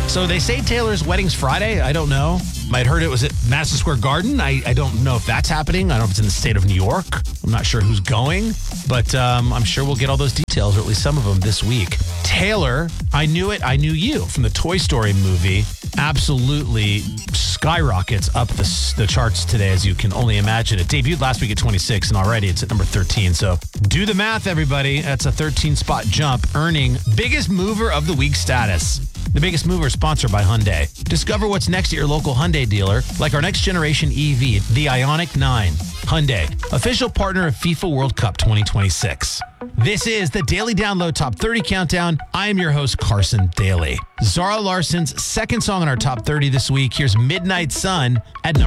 So they say Taylor's wedding's Friday. I don't know. I'd heard it was at Madison Square Garden. I don't know if that's happening. I don't know if it's in the state of New York. I'm not sure who's going, but I'm sure we'll get all those details, or at least some of them, this week. Taylor, I Knew It, I Knew You from the Toy Story movie absolutely skyrockets up the charts today, as you can only imagine. It debuted last week at 26, and already it's at number 13. So do the math, everybody. That's a 13-spot jump, earning Biggest Mover of the Week status. The Biggest Mover is sponsored by Hyundai. Discover what's next at your local Hyundai dealer, like our next generation EV, the Ioniq 9. Hyundai, official partner of FIFA World Cup 2026. This is the Daily Download Top 30 Countdown. I am your host, Carson Daly. Zara Larson's second song in our Top 30 this week. Here's Midnight Sun at number